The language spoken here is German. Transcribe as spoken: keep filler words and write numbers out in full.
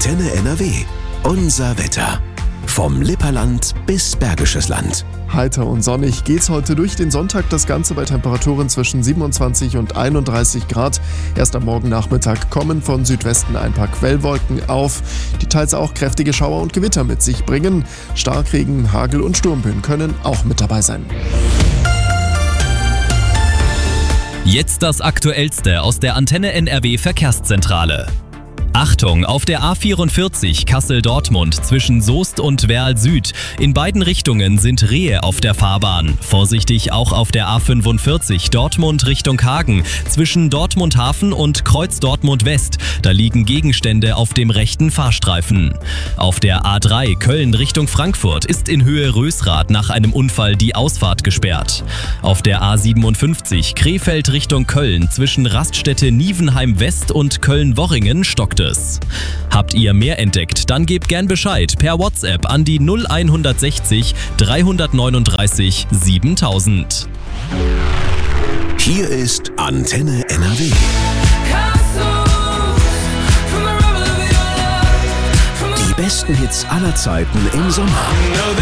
Antenne N R W. Unser Wetter. Vom Lipperland bis Bergisches Land. Heiter und sonnig geht's heute durch den Sonntag, das Ganze bei Temperaturen zwischen siebenundzwanzig und einunddreißig Grad. Erst am Morgennachmittag kommen von Südwesten ein paar Quellwolken auf, die teils auch kräftige Schauer und Gewitter mit sich bringen. Starkregen, Hagel und Sturmböen können auch mit dabei sein. Jetzt das Aktuellste aus der Antenne N R W Verkehrszentrale. Achtung, auf der A vierundvierzig Kassel-Dortmund zwischen Soest und Werl Süd. In beiden Richtungen sind Rehe auf der Fahrbahn. Vorsichtig auch auf der A fünfundvierzig Dortmund Richtung Hagen zwischen Dortmund Hafen und Kreuz Dortmund West. Da liegen Gegenstände auf dem rechten Fahrstreifen. Auf der A drei Köln Richtung Frankfurt ist in Höhe Rösrath nach einem Unfall die Ausfahrt gesperrt. Auf der A siebenundfünfzig Krefeld Richtung Köln zwischen Raststätte Nievenheim West und Köln-Worringen stockt es. Habt ihr mehr entdeckt? Dann gebt gern Bescheid per WhatsApp an die null sechzig, dreihundertneununddreißig, siebentausend. Hier ist Antenne N R W. Die besten Hits aller Zeiten im Sommer.